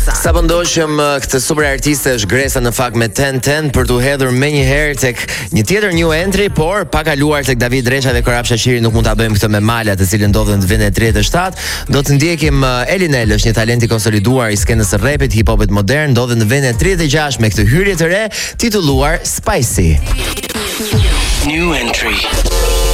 Sa po ndoqëm këtë super artiste është Gresa në fakt me 10-10 për t'u hedhur më një herë tek një tjetër new entry, por pa kaluar tek David Dresha dhe Korap Shaqiri nuk mund ta bëjmë këtë me Mala, të cilën ndodhen në vendin e 37. Do të ndjekim Elinel, është një talent i konsoliduar i skenës së rapit, hip-hopit modern, ndodhet në vendin e 36 me këtë hyrje të re titulluar Spicy. New entry.